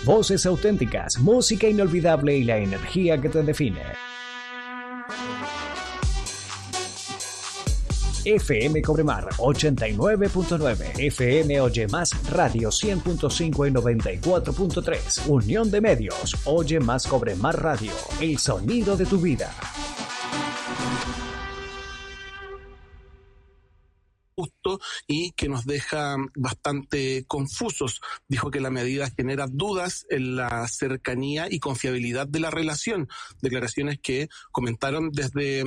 Voces auténticas, música inolvidable y la energía que te define. FM Cobremar 89.9, FM Oye Más Radio 100.5 y 94.3. Unión de Medios, Oye Más Cobremar Radio, el sonido de tu vida. Y que nos deja bastante confusos. Dijo que la medida genera dudas en la cercanía y confiabilidad de la relación. Declaraciones que comentaron desde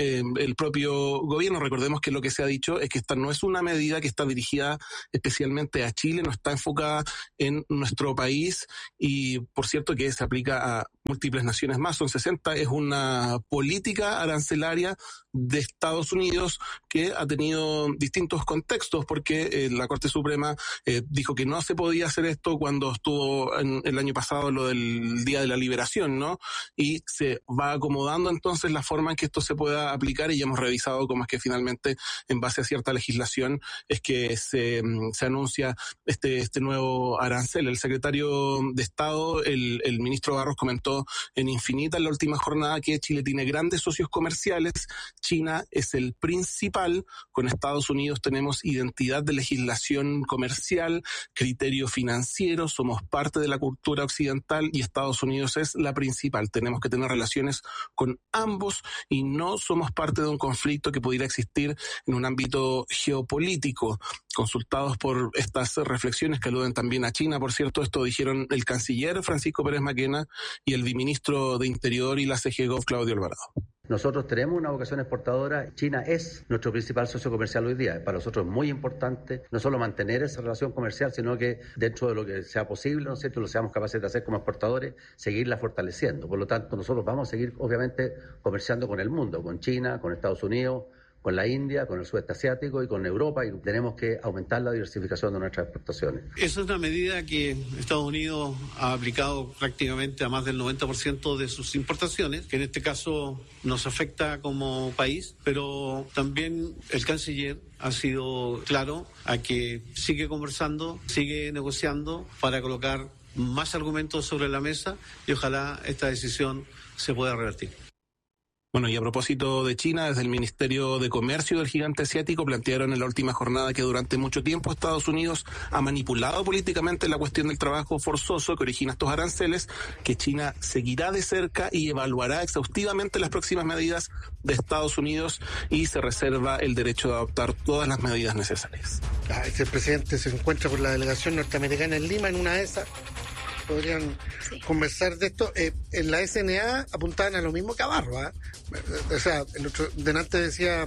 el propio gobierno. Recordemos que lo que se ha dicho es que esta no es una medida que está dirigida especialmente a Chile, no está enfocada en nuestro país y por cierto que se aplica a múltiples naciones más, son 60, es una política arancelaria de Estados Unidos que ha tenido distintos contextos porque la Corte Suprema dijo que no se podía hacer esto cuando estuvo el año pasado lo del Día de la Liberación, ¿no? Y se va acomodando entonces la forma en que esto se pueda aplicar y ya hemos revisado cómo es que finalmente en base a cierta legislación es que se anuncia este nuevo arancel. El secretario de Estado, el ministro Barros, comentó en Infinita en la última jornada que Chile tiene grandes socios comerciales, China es el principal, con Estados Unidos tenemos identidad de legislación comercial, criterio financiero, somos parte de la cultura occidental y Estados Unidos es la principal. Tenemos que tener relaciones con ambos y no somos parte de un conflicto que pudiera existir en un ámbito geopolítico. Consultados por estas reflexiones que aluden también a China, por cierto, esto dijeron el canciller Francisco Pérez Maquena y el viceministro de Interior y la CGGov Claudio Alvarado. Nosotros tenemos una vocación exportadora. China es nuestro principal socio comercial hoy día. Para nosotros es muy importante no solo mantener esa relación comercial, sino que dentro de lo que sea posible, ¿no es cierto?, lo seamos capaces de hacer como exportadores, seguirla fortaleciendo. Por lo tanto, nosotros vamos a seguir, obviamente, comerciando con el mundo, con China, con Estados Unidos, con la India, con el sudeste asiático y con Europa, y tenemos que aumentar la diversificación de nuestras exportaciones. Esa es una medida que Estados Unidos ha aplicado prácticamente a más del 90% de sus importaciones, que en este caso nos afecta como país, pero también el canciller ha sido claro a que sigue conversando, sigue negociando para colocar más argumentos sobre la mesa y ojalá esta decisión se pueda revertir. Bueno, y a propósito de China, desde el Ministerio de Comercio del gigante asiático plantearon en la última jornada que durante mucho tiempo Estados Unidos ha manipulado políticamente la cuestión del trabajo forzoso que origina estos aranceles, que China seguirá de cerca y evaluará exhaustivamente las próximas medidas de Estados Unidos y se reserva el derecho de adoptar todas las medidas necesarias. El presidente se encuentra con la delegación norteamericana en Lima, en una de esas. Podrían conversar de esto. En la SNA apuntaban a lo mismo que a Barro, ¿eh? O sea, el otro delante decía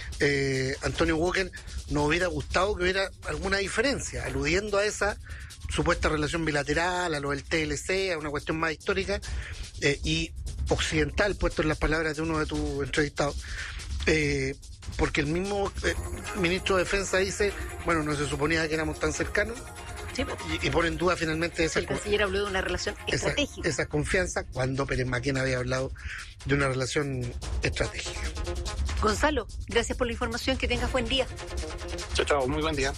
Antonio Walker, nos hubiera gustado que hubiera alguna diferencia, aludiendo a esa supuesta relación bilateral, a lo del TLC, a una cuestión más histórica y occidental, puesto en las palabras de uno de tus entrevistados. Porque el mismo ministro de Defensa dice, bueno, no se suponía que éramos tan cercanos. Sí, y pone en duda finalmente esa... El canciller habló de una relación estratégica. Esa confianza cuando Pérez Maquena había hablado de una relación estratégica. Gonzalo, gracias por la información, que tengas buen día. Chao, muy buen día.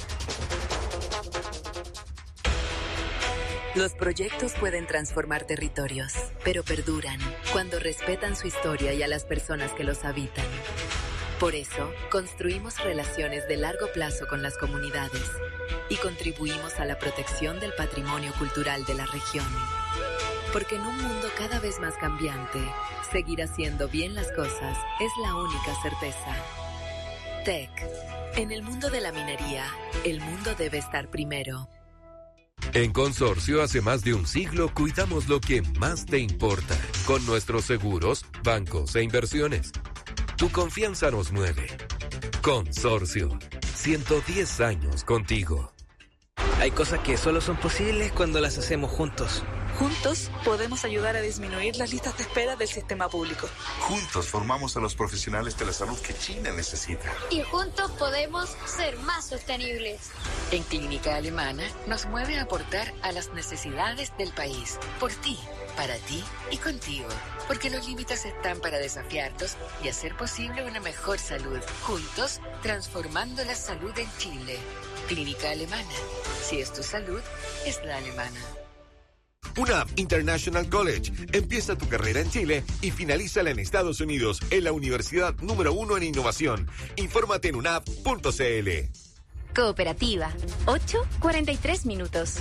Los proyectos pueden transformar territorios, pero perduran cuando respetan su historia y a las personas que los habitan. Por eso, construimos relaciones de largo plazo con las comunidades y contribuimos a la protección del patrimonio cultural de la región. Porque en un mundo cada vez más cambiante, seguir haciendo bien las cosas es la única certeza. TEC. En el mundo de la minería, el mundo debe estar primero. En Consorcio, hace más de un siglo, cuidamos lo que más te importa, con nuestros seguros, bancos e inversiones. Tu confianza nos mueve. Consorcio, 110 años contigo. Hay cosas que solo son posibles cuando las hacemos juntos. Juntos podemos ayudar a disminuir las listas de espera del sistema público. Juntos formamos a los profesionales de la salud que China necesita. Y juntos podemos ser más sostenibles. En Clínica Alemana nos mueve a aportar a las necesidades del país. Por ti, para ti y contigo. Porque los límites están para desafiarlos y hacer posible una mejor salud. Juntos, transformando la salud en Chile. Clínica Alemana. Si es tu salud, es la alemana. UNAV International College. Empieza tu carrera en Chile y finalízala en Estados Unidos en la universidad número 1 en innovación. Infórmate en unav.cl. Cooperativa. 8:43 minutos.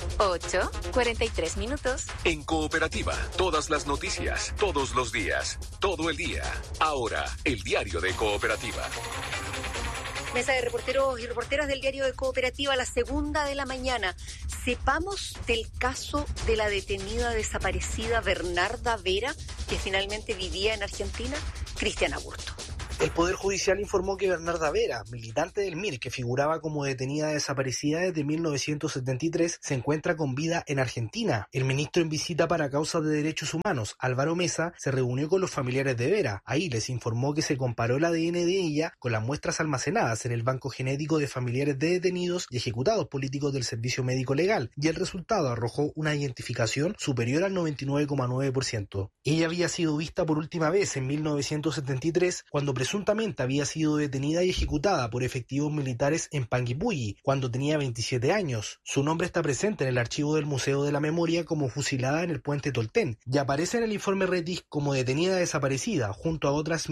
8:43 minutos. En Cooperativa, todas las noticias, todos los días, todo el día. Ahora, el diario de Cooperativa. Mesa de reporteros y reporteras del diario de Cooperativa, a la 2:00 de la mañana. Sepamos del caso de la detenida desaparecida Bernarda Vera, que finalmente vivía en Argentina. Cristian Aburto. El Poder Judicial informó que Bernarda Vera, militante del MIR que figuraba como detenida desaparecida desde 1973, se encuentra con vida en Argentina. El ministro en visita para causas de derechos humanos, Álvaro Mesa, se reunió con los familiares de Vera. Ahí les informó que se comparó el ADN de ella con las muestras almacenadas en el banco genético de familiares de detenidos y ejecutados políticos del Servicio Médico Legal, y el resultado arrojó una identificación superior al 99,9%. Ella había sido vista por última vez en 1973, cuando presuntamente había sido detenida y ejecutada por efectivos militares en Panguipulli, cuando tenía 27 años. Su nombre está presente en el archivo del Museo de la Memoria como fusilada en el puente Tolten, y aparece en el informe Retis como detenida desaparecida, junto a otras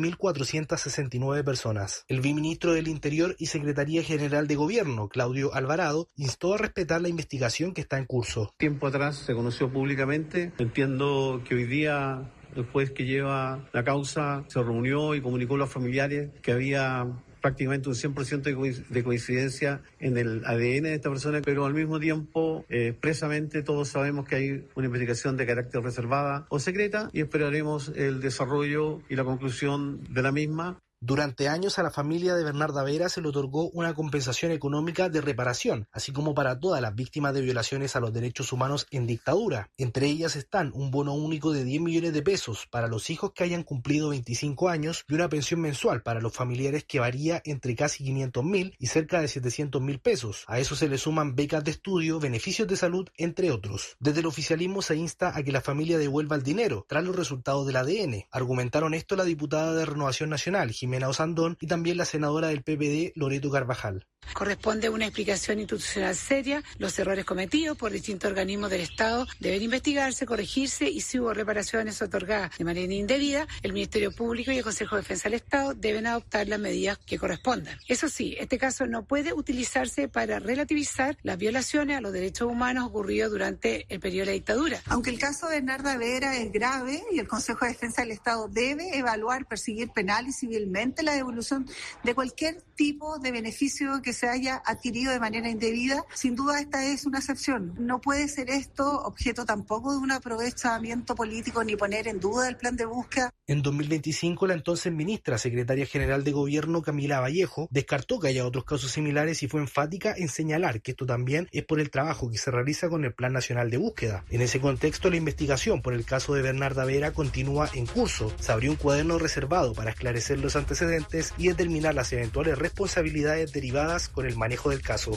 1.469 personas. El viceministro del Interior y Secretaría General de Gobierno, Claudio Alvarado, instó a respetar la investigación que está en curso. Tiempo atrás se conoció públicamente. Entiendo que hoy día el juez que lleva la causa se reunió y comunicó a los familiares que había prácticamente un 100% de coincidencia en el ADN de esta persona, pero al mismo tiempo, expresamente todos sabemos que hay una investigación de carácter reservada o secreta y esperaremos el desarrollo y la conclusión de la misma. Durante años a la familia de Bernarda Vera se le otorgó una compensación económica de reparación, así como para todas las víctimas de violaciones a los derechos humanos en dictadura. Entre ellas están un bono único de 10 millones de pesos para los hijos que hayan cumplido 25 años y una pensión mensual para los familiares que varía entre casi 500.000 y cerca de 700.000 pesos. A eso se le suman becas de estudio, beneficios de salud, entre otros. Desde el oficialismo se insta a que la familia devuelva el dinero tras los resultados del ADN. Argumentaron esto la diputada de Renovación Nacional, Jimena Osandón, y también la senadora del PPD, Loreto Carvajal. Corresponde una explicación institucional seria. Los errores cometidos por distintos organismos del Estado deben investigarse, corregirse, y si hubo reparaciones otorgadas de manera indebida, el Ministerio Público y el Consejo de Defensa del Estado deben adoptar las medidas que correspondan. Eso sí, este caso no puede utilizarse para relativizar las violaciones a los derechos humanos ocurridos durante el periodo de la dictadura. Aunque el caso de Bernarda Vera es grave y el Consejo de Defensa del Estado debe evaluar, perseguir penal y civilmente la devolución de cualquier tipo de beneficio que se haya adquirido de manera indebida, sin duda esta es una excepción. No puede ser esto objeto tampoco de un aprovechamiento político ni poner en duda el plan de búsqueda. En 2025, la entonces ministra, secretaria general de Gobierno, Camila Vallejo, descartó que haya otros casos similares y fue enfática en señalar que esto también es por el trabajo que se realiza con el Plan Nacional de Búsqueda. En ese contexto, la investigación por el caso de Bernarda Vera continúa en curso. Se abrió un cuaderno reservado para esclarecer los antecedentes y determinar las eventuales responsabilidades derivadas con el manejo del caso.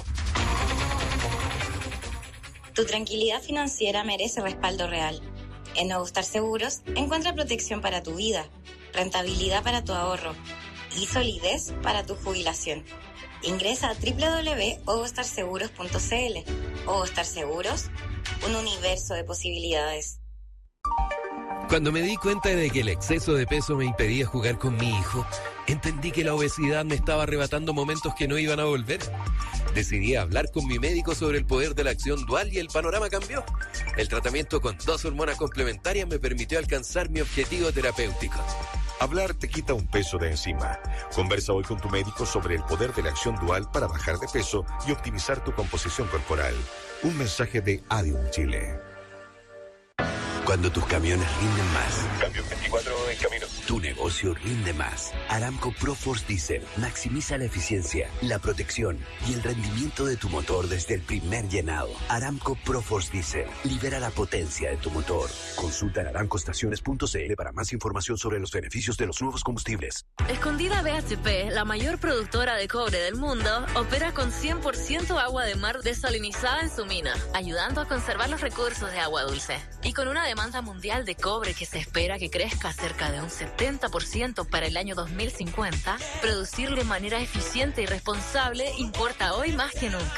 Tu tranquilidad financiera merece respaldo real. En Nuevo Star Seguros encuentra protección para tu vida, rentabilidad para tu ahorro y solidez para tu jubilación. Ingresa a www.ovostarseguros.cl. Ovostar Seguros, un universo de posibilidades. Cuando me di cuenta de que el exceso de peso me impedía jugar con mi hijo, entendí que la obesidad me estaba arrebatando momentos que no iban a volver. Decidí hablar con mi médico sobre el poder de la acción dual y el panorama cambió. El tratamiento con 2 hormonas complementarias me permitió alcanzar mi objetivo terapéutico. Hablar te quita un peso de encima. Conversa hoy con tu médico sobre el poder de la acción dual para bajar de peso y optimizar tu composición corporal. Un mensaje de Adium Chile. Cuando tus camiones rinden más. Camión 24 en camino. Tu negocio rinde más. Aramco ProForce Diesel maximiza la eficiencia, la protección y el rendimiento de tu motor desde el primer llenado. Aramco ProForce Diesel libera la potencia de tu motor. Consulta en aramcoestaciones.cl para más información sobre los beneficios de los nuevos combustibles. Escondida BHP, la mayor productora de cobre del mundo, opera con 100% agua de mar desalinizada en su mina, ayudando a conservar los recursos de agua dulce. Y con una demanda mundial de cobre que se espera que crezca cerca de un 70% para el año 2050, producirlo de manera eficiente y responsable importa hoy más que nunca.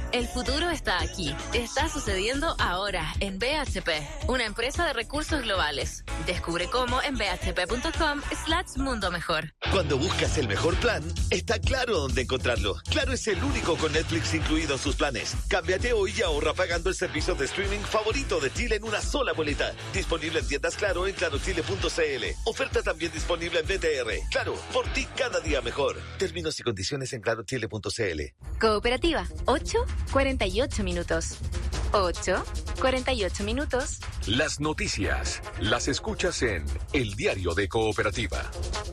El futuro está aquí. Está sucediendo ahora en BHP, una empresa de recursos globales. Descubre cómo en bhp.com/mundo mejor. Cuando buscas el mejor plan, está Claro dónde encontrarlo. Claro es el único con Netflix incluido en sus planes. Cámbiate hoy y ahorra pagando el servicio de streaming favorito de Chile en una sola boleta. Disponible en tiendas Claro en clarochile.cl. Oferta también disponible en BTR. Claro, por ti cada día mejor. Términos y condiciones en clarochile.cl. Cooperativa, 8:48 minutos. 8:48 minutos. Las noticias las escuchas en El Diario de Cooperativa.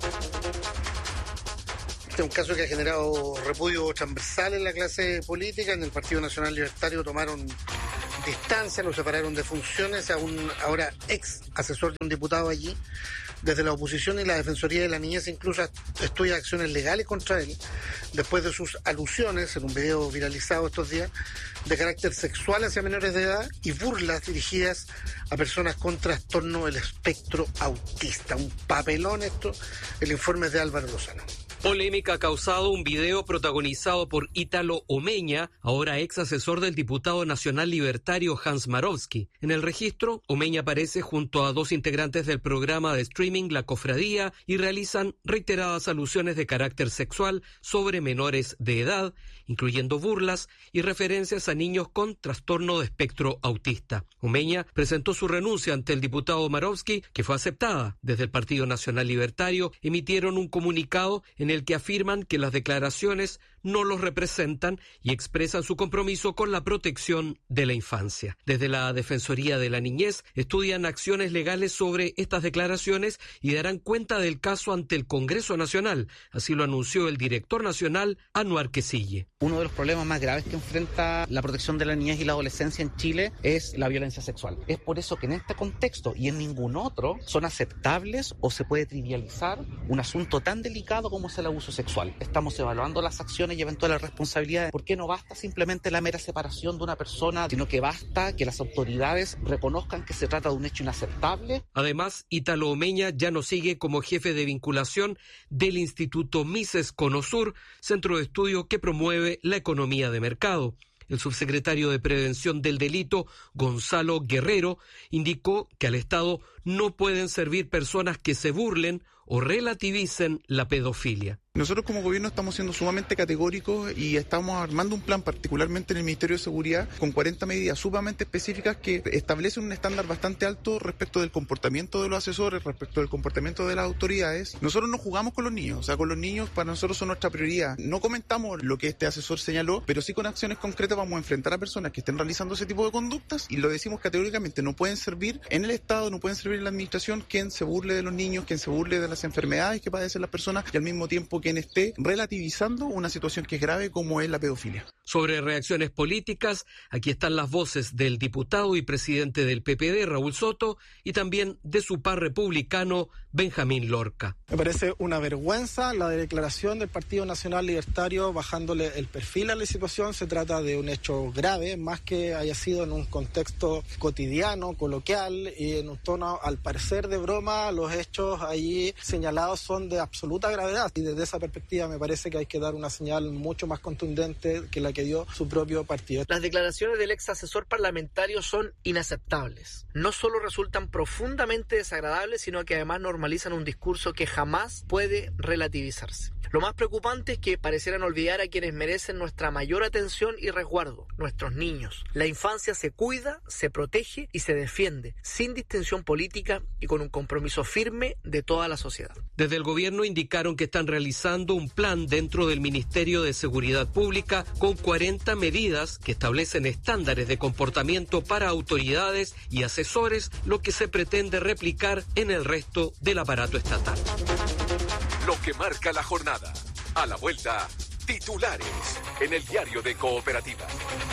Este es un caso que ha generado repudio transversal en la clase política. En el Partido Nacional Libertario tomaron distancia, lo separaron de funciones a un ahora ex asesor de un diputado allí. Desde la oposición y la Defensoría de la Niñez incluso estudia acciones legales contra él después de sus alusiones en un video viralizado estos días de carácter sexual hacia menores de edad y burlas dirigidas a personas con trastorno del espectro autista. Un papelón esto, el informe es de Álvaro Lozano. Polémica ha causado un video protagonizado por Ítalo Omeña, ahora ex asesor del diputado nacional libertario Hans Marowski. En el registro, Omeña aparece junto a dos integrantes del programa de streaming La Cofradía y realizan reiteradas alusiones de carácter sexual sobre menores de edad, incluyendo burlas y referencias a niños con trastorno de espectro autista. Omeña presentó su renuncia ante el diputado Marowski, que fue aceptada. Desde el Partido Nacional Libertario emitieron un comunicado en el que afirman que las declaraciones no los representan y expresan su compromiso con la protección de la infancia. Desde la Defensoría de la Niñez estudian acciones legales sobre estas declaraciones y darán cuenta del caso ante el Congreso Nacional. Así lo anunció el director nacional, Anuar Quesille. Uno de los problemas más graves que enfrenta la protección de la niñez y la adolescencia en Chile es la violencia sexual. Es por eso que en este contexto y en ningún otro son aceptables o se puede trivializar un asunto tan delicado como es el abuso sexual. Estamos evaluando las acciones y eventuales responsabilidades. ¿Por qué no basta simplemente la mera separación de una persona, sino que basta que las autoridades reconozcan que se trata de un hecho inaceptable? Además, Ítalo Omeña ya no sigue como jefe de vinculación del Instituto Mises Conosur, centro de estudio que promueve la economía de mercado. El subsecretario de Prevención del Delito, Gonzalo Guerrero, indicó que al Estado no pueden servir personas que se burlen o relativicen la pedofilia. Nosotros como gobierno estamos siendo sumamente categóricos y estamos armando un plan, particularmente en el Ministerio de Seguridad, con 40 medidas sumamente específicas que establecen un estándar bastante alto respecto del comportamiento de los asesores, respecto del comportamiento de las autoridades. Nosotros no jugamos con los niños, o sea, con los niños para nosotros son nuestra prioridad. No comentamos lo que este asesor señaló, pero sí con acciones concretas vamos a enfrentar a personas que estén realizando ese tipo de conductas y lo decimos categóricamente, no pueden servir en el Estado, no pueden servir en la administración quien se burle de los niños, quien se burle de las enfermedades que padecen las personas y al mismo tiempo quien esté relativizando una situación que es grave como es la pedofilia. Sobre reacciones políticas, aquí están las voces del diputado y presidente del PPD, Raúl Soto, y también de su par republicano, Benjamín Lorca. Me parece una vergüenza la declaración del Partido Nacional Libertario bajándole el perfil a la situación. Se trata de un hecho grave, más que haya sido en un contexto cotidiano, coloquial y en un tono al parecer de broma. Los hechos allí señalados son de absoluta gravedad y desde esa perspectiva me parece que hay que dar una señal mucho más contundente que la que dio su propio partido. Las declaraciones del ex asesor parlamentario son inaceptables. No solo resultan profundamente desagradables, sino que además normalizan un discurso que jamás puede relativizarse. Lo más preocupante es que parecieran olvidar a quienes merecen nuestra mayor atención y resguardo, nuestros niños. La infancia se cuida, se protege y se defiende, sin distinción política y con un compromiso firme de toda la sociedad. Desde el gobierno indicaron que están realizando un plan dentro del Ministerio de Seguridad Pública con 40 medidas que establecen estándares de comportamiento para autoridades y asesores, lo que se pretende replicar en el resto del aparato estatal. Lo que marca la jornada. A la vuelta, titulares en el Diario de Cooperativa.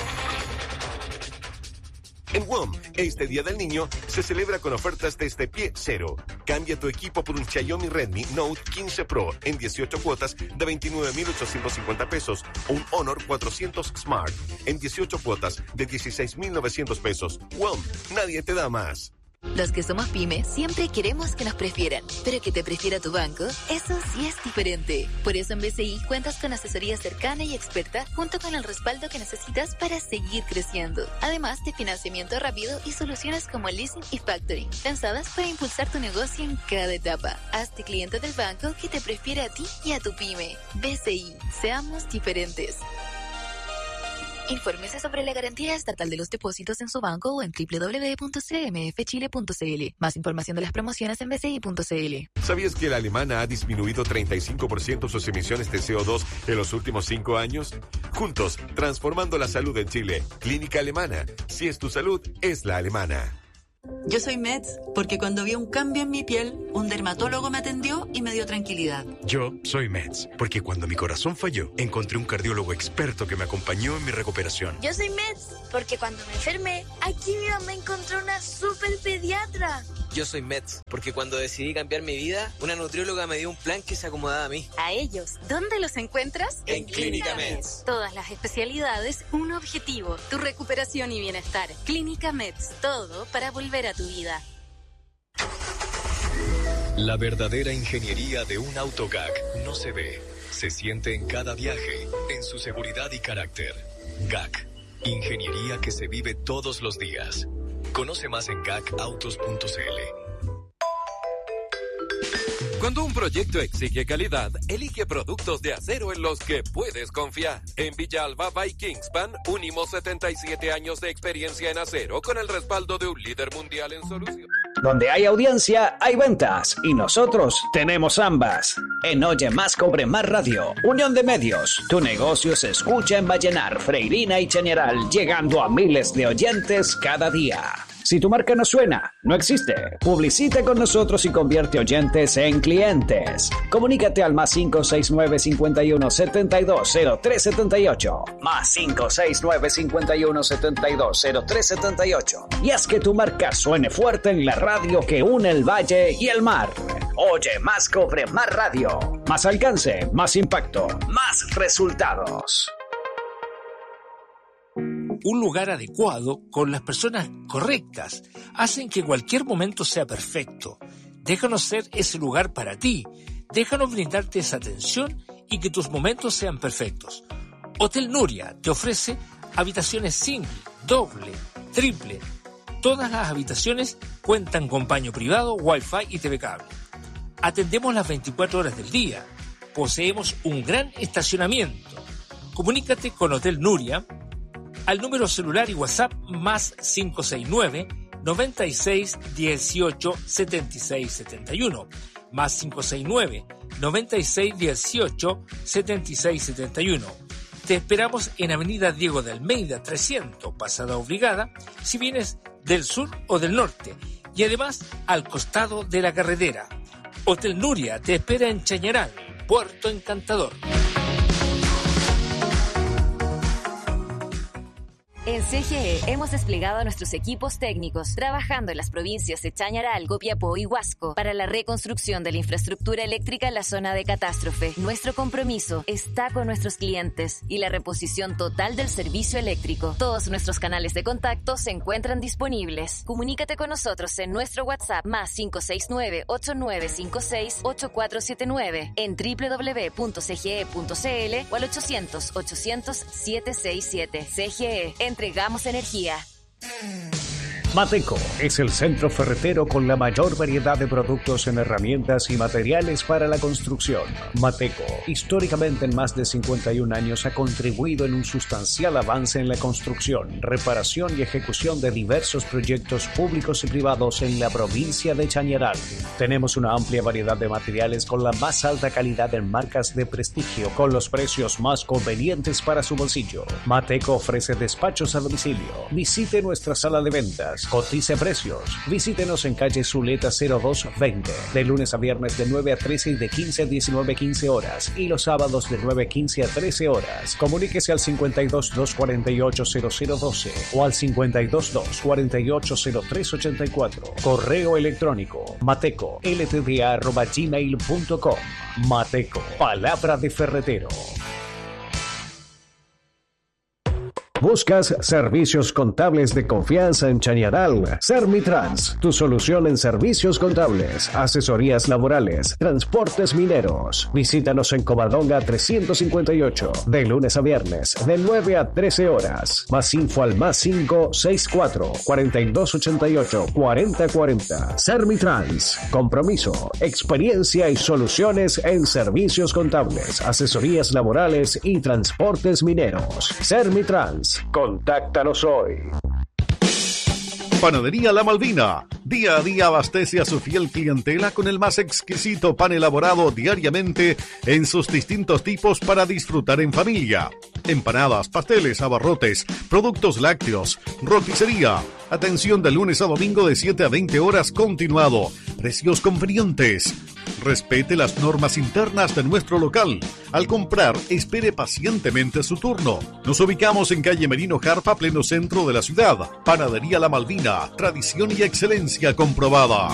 En WOM, este Día del Niño se celebra con ofertas desde pie cero. Cambia tu equipo por un Xiaomi Redmi Note 15 Pro en 18 cuotas de 29.850 pesos o un Honor 400 Smart en 18 cuotas de 16.900 pesos. WOM, nadie te da más. Los que somos pyme siempre queremos que nos prefieran, pero que te prefiera tu banco, eso sí es diferente. Por eso en BCI cuentas con asesoría cercana y experta junto con el respaldo que necesitas para seguir creciendo. Además de financiamiento rápido y soluciones como leasing y factoring, pensadas para impulsar tu negocio en cada etapa. Hazte cliente del banco que te prefiere a ti y a tu pyme. BCI, seamos diferentes. Infórmese sobre la garantía estatal de los depósitos en su banco o en www.cmfchile.cl. Más información de las promociones en bci.cl. ¿Sabías que la alemana ha disminuido 35% sus emisiones de CO2 en los últimos 5 años? Juntos, transformando la salud en Chile. Clínica Alemana. Si es tu salud, es la alemana. Yo soy Meds porque cuando vi un cambio en mi piel, un dermatólogo me atendió y me dio tranquilidad. Yo soy Meds porque cuando mi corazón falló, encontré un cardiólogo experto que me acompañó en mi recuperación. Yo soy Meds porque cuando me enfermé, aquí mi mamá encontró una super pediatra. Yo soy Meds porque cuando decidí cambiar mi vida, una nutrióloga me dio un plan que se acomodaba a mí. A ellos, ¿dónde los encuentras? En Clínica Meds. Todas las especialidades, un objetivo, tu recuperación y bienestar. Clínica Meds, todo para volver a tu vida. La verdadera ingeniería de un auto GAC no se ve, se siente en cada viaje, en su seguridad y carácter. GAC, ingeniería que se vive todos los días. Conoce más en gacautos.cl. Cuando un proyecto exige calidad, elige productos de acero en los que puedes confiar. En Villalba by Kingspan, unimos 77 años de experiencia en acero con el respaldo de un líder mundial en soluciones. Donde hay audiencia, hay ventas. Y nosotros tenemos ambas. En Oye Más Cobre Más Radio, Unión de Medios. Tu negocio se escucha en Vallenar, Freirina y Chañaral, llegando a miles de oyentes cada día. Si tu marca no suena, no existe. Publicita con nosotros y convierte oyentes en clientes. Comunícate al +569 51 72 0378. +569 51 72 0378. Y haz que tu marca suene fuerte en la radio que une el valle y el mar. Oye Más Cobre Más Radio. Más alcance, más impacto, más resultados. Un lugar adecuado, con las personas correctas, hacen que cualquier momento sea perfecto. Déjanos ser ese lugar para ti. Déjanos brindarte esa atención y que tus momentos sean perfectos. Hotel Nuria te ofrece habitaciones single, doble, triple. Todas las habitaciones cuentan con baño privado, wifi y TV cable. Atendemos las 24 horas del día. Poseemos un gran estacionamiento. Comunícate con Hotel Nuria al número celular y WhatsApp +569 96 18 76 71, +569 96 18 76 71. Te esperamos en Avenida Diego de Almeida 300, Pasada Obligada, si vienes del sur o del norte, y además al costado de la carretera. Hotel Nuria te espera en Chañaral, Puerto Encantador. En CGE hemos desplegado a nuestros equipos técnicos trabajando en las provincias de Chañaral, Copiapó y Huasco para la reconstrucción de la infraestructura eléctrica en la zona de catástrofe. Nuestro compromiso está con nuestros clientes y la reposición total del servicio eléctrico. Todos nuestros canales de contacto se encuentran disponibles. Comunícate con nosotros en nuestro WhatsApp +569 8956 8479 en www.cge.cl o al 800 800 767. CGE. Entregamos energía. Mateco es el centro ferretero con la mayor variedad de productos en herramientas y materiales para la construcción. Mateco, históricamente en más de 51 años, ha contribuido en un sustancial avance en la construcción, reparación y ejecución de diversos proyectos públicos y privados en la provincia de Chañaral. Tenemos una amplia variedad de materiales con la más alta calidad en marcas de prestigio, con los precios más convenientes para su bolsillo. Mateco ofrece despachos a domicilio. Visite nuestra sala de ventas. Cotice precios. Visítenos en calle Zuleta 0220, de lunes a viernes de 9 a 13 y de 15 a 19:15 horas, y los sábados de 9:15 a 13 horas. Comuníquese al 52 248 0012 o al 52 248 0384. Correo electrónico mateco@gmail.com. Mateco, palabra de ferretero. ¿Buscas servicios contables de confianza en Chañaral? Sermitrans, tu solución en servicios contables, asesorías laborales, transportes mineros. Visítanos en Covadonga 358, de lunes a viernes, de 9 a 13 horas. Más info al +5 64 4288 4040. Sermitrans, compromiso, experiencia y soluciones en servicios contables, asesorías laborales y transportes mineros. Sermitrans. Contáctanos hoy. Panadería La Malvina. Día a día abastece a su fiel clientela con el más exquisito pan elaborado diariamente en sus distintos tipos para disfrutar en familia. Empanadas, pasteles, abarrotes, productos lácteos, roticería. Atención de lunes a domingo de 7 a 20 horas continuado. Precios convenientes. Respete las normas internas de nuestro local. Al comprar, espere pacientemente su turno. Nos ubicamos en calle Merino Jarpa, pleno centro de la ciudad. Panadería La Malvina, tradición y excelencia comprobada.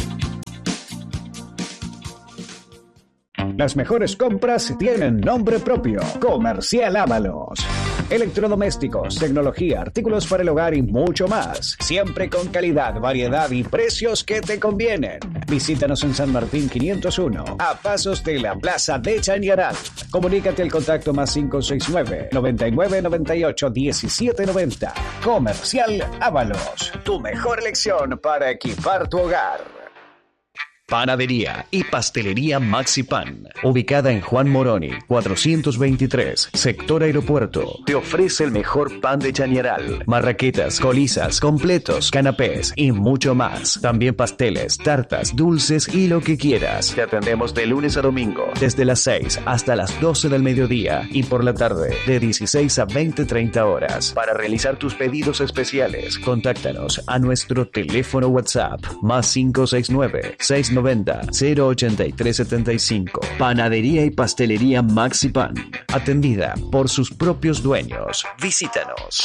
Las mejores compras tienen nombre propio. Comercial Ábalos. Electrodomésticos, tecnología, artículos para el hogar y mucho más. Siempre con calidad, variedad y precios que te convienen. Visítanos en San Martín 501, a pasos de la Plaza de Chañaral. Comunícate al contacto +569 99 98 17 90. Comercial Ábalos. Tu mejor elección para equipar tu hogar. Panadería y Pastelería Maxi Pan, ubicada en Juan Moroni, 423, sector Aeropuerto, te ofrece el mejor pan de Chañaral, marraquetas, colizas, completos, canapés y mucho más. También pasteles, tartas, dulces y lo que quieras. Te atendemos de lunes a domingo, desde las 6 hasta las 12 del mediodía y por la tarde, de 16 a 20:30 horas. Para realizar tus pedidos especiales, contáctanos a nuestro teléfono WhatsApp, +569 690 08375. Panadería y Pastelería Maxi Pan, atendida por sus propios dueños. Visítanos.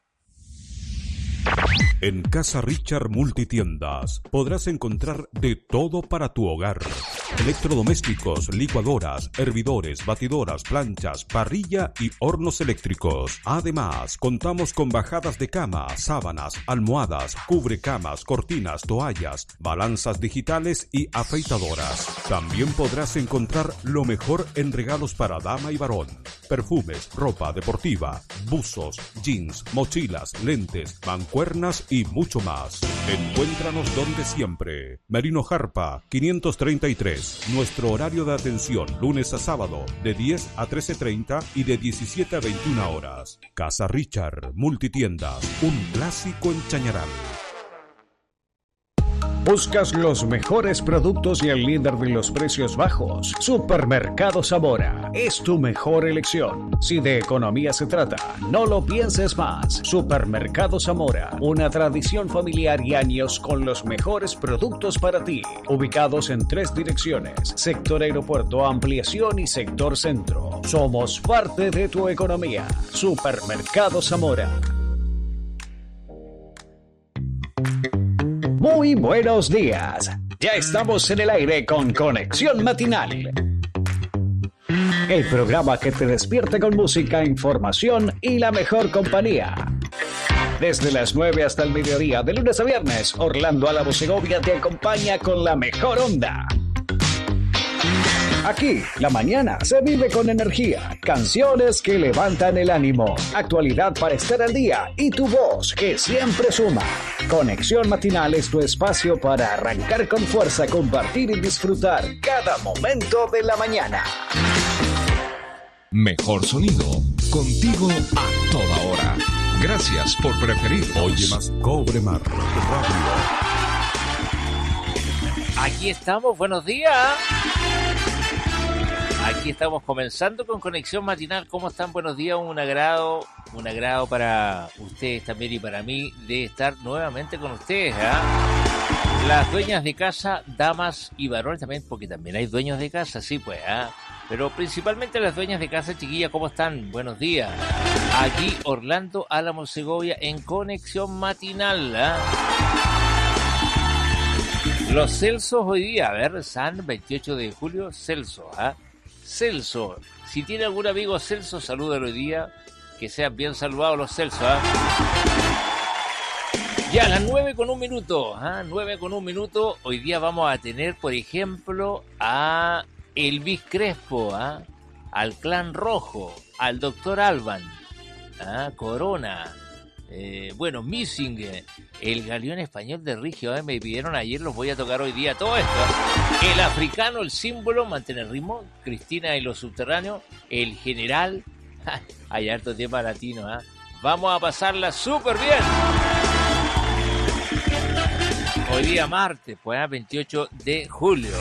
En Casa Richard Multitiendas podrás encontrar de todo para tu hogar. Electrodomésticos, licuadoras, hervidores, batidoras, planchas, parrilla y hornos eléctricos. Además, contamos con bajadas de cama, sábanas, almohadas, cubrecamas, cortinas, toallas, balanzas digitales y afeitadoras. También podrás encontrar lo mejor en regalos para dama y varón. Perfumes, ropa deportiva, buzos, jeans, mochilas, lentes, mancuernas y mucho más. Encuéntranos donde siempre. Merino Jarpa, 533. Nuestro horario de atención, lunes a sábado, de 10 a 13:30 y de 17 a 21 horas. Casa Richard Multitiendas, un clásico en Chañaral. ¿Buscas los mejores productos y el líder de los precios bajos? Supermercado Zamora es tu mejor elección. Si de economía se trata, no lo pienses más. Supermercado Zamora, una tradición familiar y años con los mejores productos para ti. Ubicados en 3 direcciones: sector Aeropuerto, Ampliación y sector Centro. Somos parte de tu economía. Supermercado Zamora. Muy buenos días. Ya estamos en el aire con Conexión Matinal. El programa que te despierta con música, información y la mejor compañía. Desde las 9 hasta el mediodía, de lunes a viernes, Orlando Álamo Segovia te acompaña con la mejor onda. Aquí, la mañana se vive con energía, canciones que levantan el ánimo, actualidad para estar al día y tu voz que siempre suma. Conexión Matinal es tu espacio para arrancar con fuerza, compartir y disfrutar cada momento de la mañana. Mejor sonido, contigo a toda hora. Gracias por preferirnos. Oye más Cobre Mar Radio. Aquí estamos, buenos días. Aquí estamos comenzando con Conexión Matinal. ¿Cómo están? Buenos días, un agrado para ustedes también y para mí de estar nuevamente con ustedes, ¿eh? Las dueñas de casa, damas y varones también, porque también hay dueños de casa, sí pues, ¿eh? Pero principalmente las dueñas de casa, chiquillas, ¿cómo están? Buenos días. Aquí Orlando Álamo Segovia en Conexión Matinal, ¿eh? Los Celsos hoy día, a ver, San 28 de julio, Celso, ¿ah? Celso, si tiene algún amigo Celso, salúdalo hoy día, Que sean bien saludados los Celsos, ¿ah? Ya, a las 9:01, 9:01. Hoy día vamos a tener, por ejemplo, a Elvis Crespo, al Clan Rojo, al Dr. Alban, Corona, Missing, el Galeón Español de Rigio, me pidieron ayer, los voy a tocar hoy día, todo esto. El Africano, el Símbolo, mantener ritmo, Cristina y los Subterráneos, el General, hay harto tema latino, vamos a pasarla súper bien. Hoy día martes, 28 de julio.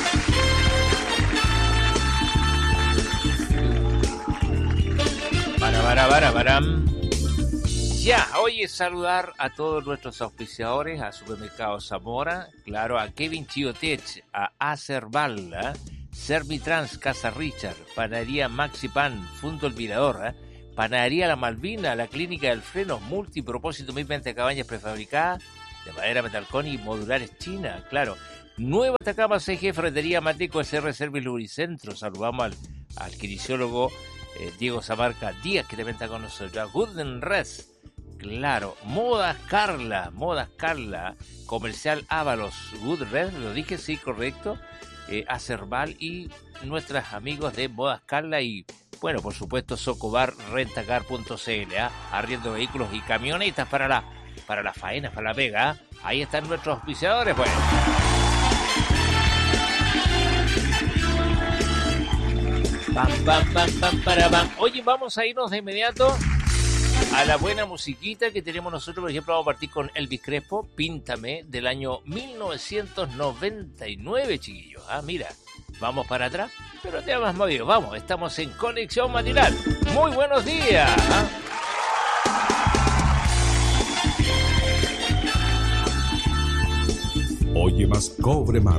Param. Ya, oye, saludar a todos nuestros auspiciadores, a Supermercado Zamora, claro, a Kevin Chiotech, a Acerval, Servitrans Casa Richard, Panadería Maxi Pan, Fundo El Mirador, Panadería La Malvina, la Clínica del Freno, Multipropósito, 1020 cabañas prefabricadas, de madera, metalcón y modulares China, claro. Nueva Atacama CG, Ferretería Mateco, SR Service Lubricentro. Saludamos al kinesiólogo Diego Zamarca Díaz, que también está con nosotros. Gooden Res, claro. Modas Carla, Comercial Ábalos, Good Red, lo dije, sí, correcto. Acerval y nuestros amigos de Modas Carla y, bueno, por supuesto, Socobar Rentacar.cl, arriendo vehículos y camionetas para las faenas, para la pega. Ahí están nuestros auspiciadores, pues. Pam. Oye, vamos a irnos de inmediato a la buena musiquita que tenemos nosotros. Por ejemplo, vamos a partir con Elvis Crespo, Píntame, del año 1999, chiquillos. Mira, vamos para atrás, pero te más movido. Vamos, estamos en Conexión Matinal. Muy buenos días. Oye más, cobre más.